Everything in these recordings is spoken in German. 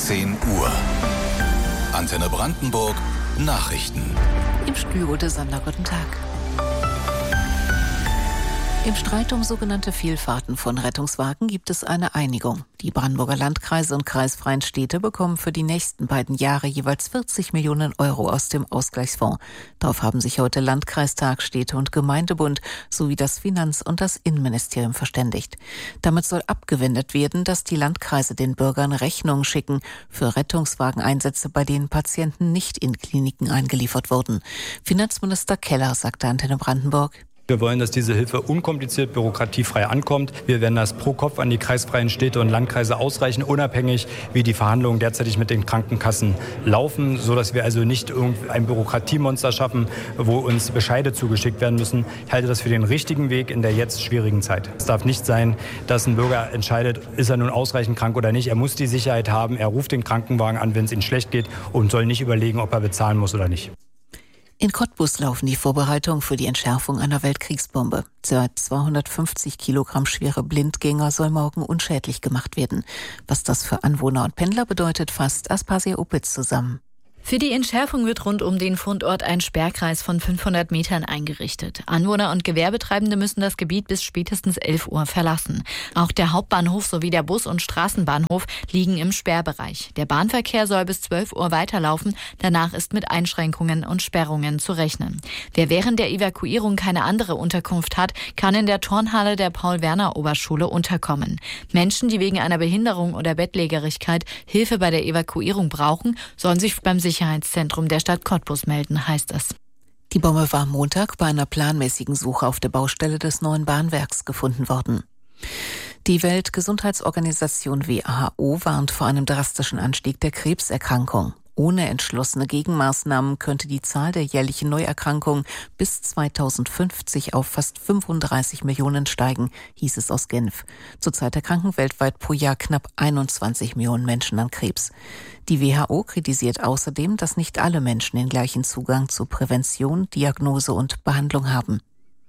10 Uhr. Antenne Brandenburg Nachrichten. Im Studio Ute Sander, guten Tag. Im Streit um sogenannte Vielfahrten von Rettungswagen gibt es eine Einigung. Die Brandenburger Landkreise und kreisfreien Städte bekommen für die nächsten beiden Jahre jeweils 40 Millionen Euro aus dem Ausgleichsfonds. Darauf haben sich heute Landkreistag, Städte- und Gemeindebund sowie das Finanz- und das Innenministerium verständigt. Damit soll abgewendet werden, dass die Landkreise den Bürgern Rechnungen schicken für Rettungswageneinsätze, bei denen Patienten nicht in Kliniken eingeliefert wurden. Finanzminister Keller sagte Antenne Brandenburg: Wir wollen, dass diese Hilfe unkompliziert, bürokratiefrei ankommt. Wir werden das pro Kopf an die kreisfreien Städte und Landkreise ausreichen, unabhängig wie die Verhandlungen derzeitig mit den Krankenkassen laufen, sodass wir also nicht ein Bürokratiemonster schaffen, wo uns Bescheide zugeschickt werden müssen. Ich halte das für den richtigen Weg in der jetzt schwierigen Zeit. Es darf nicht sein, dass ein Bürger entscheidet, ist er nun ausreichend krank oder nicht. Er muss die Sicherheit haben, er ruft den Krankenwagen an, wenn es ihm schlecht geht, und soll nicht überlegen, ob er bezahlen muss oder nicht. In Cottbus laufen die Vorbereitungen für die Entschärfung einer Weltkriegsbombe. Der 250 Kilogramm schwere Blindgänger soll morgen unschädlich gemacht werden. Was das für Anwohner und Pendler bedeutet, fasst Aspasia Opitz zusammen. Für die Entschärfung wird rund um den Fundort ein Sperrkreis von 500 Metern eingerichtet. Anwohner und Gewerbetreibende müssen das Gebiet bis spätestens 11 Uhr verlassen. Auch der Hauptbahnhof sowie der Bus- und Straßenbahnhof liegen im Sperrbereich. Der Bahnverkehr soll bis 12 Uhr weiterlaufen. Danach ist mit Einschränkungen und Sperrungen zu rechnen. Wer während der Evakuierung keine andere Unterkunft hat, kann in der Turnhalle der Paul-Werner-Oberschule unterkommen. Menschen, die wegen einer Behinderung oder Bettlägerigkeit Hilfe bei der Evakuierung brauchen, sollen sich beim Sicherheitszentrum der Stadt Cottbus melden, heißt es. Die Bombe war am Montag bei einer planmäßigen Suche auf der Baustelle des neuen Bahnwerks gefunden worden. Die Weltgesundheitsorganisation WHO warnt vor einem drastischen Anstieg der Krebserkrankung. Ohne entschlossene Gegenmaßnahmen könnte die Zahl der jährlichen Neuerkrankungen bis 2050 auf fast 35 Millionen steigen, hieß es aus Genf. Zurzeit erkranken weltweit pro Jahr knapp 21 Millionen Menschen an Krebs. Die WHO kritisiert außerdem, dass nicht alle Menschen den gleichen Zugang zu Prävention, Diagnose und Behandlung haben.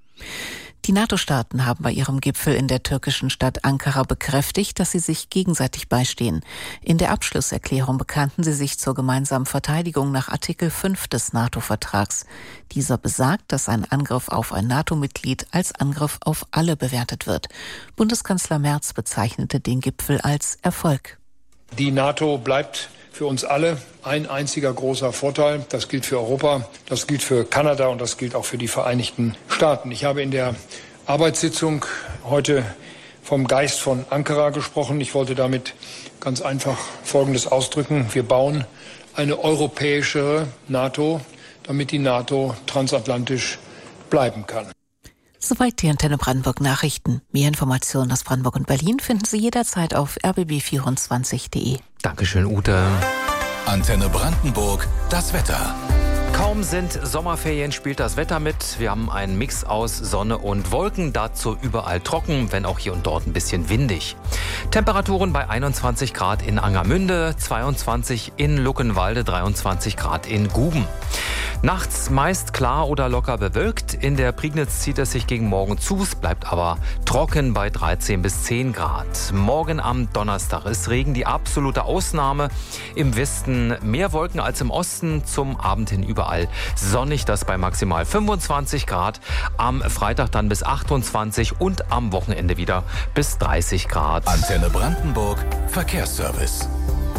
Die NATO-Staaten haben bei ihrem Gipfel in der türkischen Stadt Ankara bekräftigt, dass sie sich gegenseitig beistehen. In der Abschlusserklärung bekannten sie sich zur gemeinsamen Verteidigung nach Artikel 5 des NATO-Vertrags. Dieser besagt, dass ein Angriff auf ein NATO-Mitglied als Angriff auf alle bewertet wird. Bundeskanzler Merz bezeichnete den Gipfel als Erfolg. Die NATO bleibt für uns alle ein einziger großer Vorteil. Das gilt für Europa, das gilt für Kanada und das gilt auch für die Vereinigten Staaten. Ich habe in der Arbeitssitzung heute vom Geist von Ankara gesprochen. Ich wollte damit ganz einfach Folgendes ausdrücken. Wir bauen eine europäische NATO, damit die NATO transatlantisch bleiben kann. Soweit die Antenne Brandenburg Nachrichten. Mehr Informationen aus Brandenburg und Berlin finden Sie jederzeit auf rbb24.de. Dankeschön, Ute. Antenne Brandenburg, das Wetter. Kaum sind Sommerferien, spielt das Wetter mit. Wir haben einen Mix aus Sonne und Wolken, dazu überall trocken, wenn auch hier und dort ein bisschen windig. Temperaturen bei 21 Grad in Angermünde, 22 in Luckenwalde, 23 Grad in Guben. Nachts meist klar oder locker bewölkt. In der Prignitz zieht es sich gegen Morgen zu. Es bleibt aber trocken bei 13 bis 10 Grad. Morgen am Donnerstag ist Regen die absolute Ausnahme. Im Westen mehr Wolken als im Osten. Zum Abend hin überall sonnig, das bei maximal 25 Grad. Am Freitag dann bis 28 und am Wochenende wieder bis 30 Grad. Antenne Brandenburg, Verkehrsservice.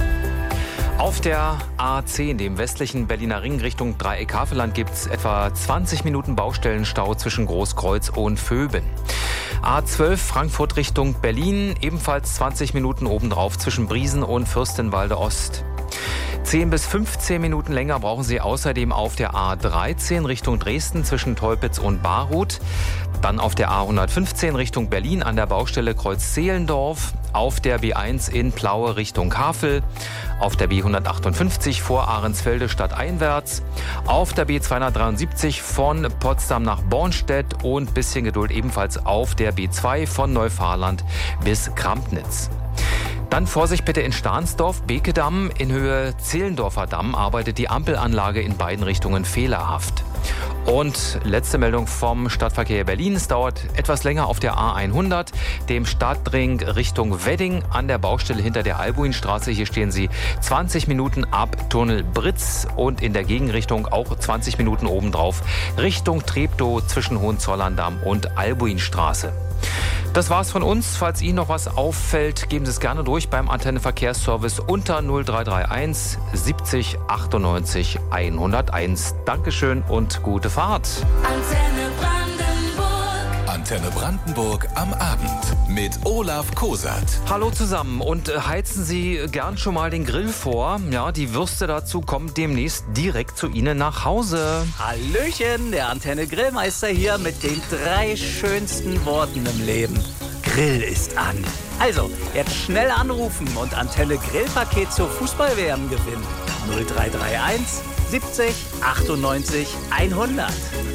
Auf der A10, dem westlichen Berliner Ring Richtung Dreieck-Havelland, gibt es etwa 20 Minuten Baustellenstau zwischen Großkreuz und Vöben. A12 Frankfurt Richtung Berlin, ebenfalls 20 Minuten obendrauf zwischen Briesen und Fürstenwalde Ost. 10 bis 15 Minuten länger brauchen Sie außerdem auf der A13 Richtung Dresden zwischen Teupitz und Baruth. Dann auf der A115 Richtung Berlin an der Baustelle Kreuz-Zehlendorf. Auf der B1 in Plaue Richtung Havel. Auf der B158 vor Ahrensfelde stadteinwärts. Auf der B273 von Potsdam nach Bornstedt und bisschen Geduld ebenfalls auf der B2 von Neufahrland bis Krampnitz. Dann Vorsicht bitte in Stahnsdorf, Bekedamm. In Höhe Zehlendorfer Damm arbeitet die Ampelanlage in beiden Richtungen fehlerhaft. Und letzte Meldung vom Stadtverkehr Berlin. Es dauert etwas länger auf der A100, dem Stadtring Richtung Wedding an der Baustelle hinter der Albuinstraße. Hier stehen Sie 20 Minuten ab Tunnel Britz und in der Gegenrichtung auch 20 Minuten obendrauf Richtung Treptow zwischen Hohenzollern-Damm und Albuinstraße. Das war's von uns. Falls Ihnen noch was auffällt, geben Sie es gerne durch beim Antenne-Verkehrsservice unter 0331 70 98 101. Dankeschön und gute Fahrt. Antenne Brandenburg. Antenne Brandenburg am Abend mit Olaf Kosat. Hallo zusammen und heizen Sie gern schon mal den Grill vor. Ja, die Würste dazu kommen demnächst direkt zu Ihnen nach Hause. Hallöchen, der Antenne Grillmeister hier mit den 3 schönsten Worten im Leben. Grill ist an. Also, jetzt schnell anrufen und Antenne Grillpaket zur Fußball-WM gewinnen. 0331 70 98 100.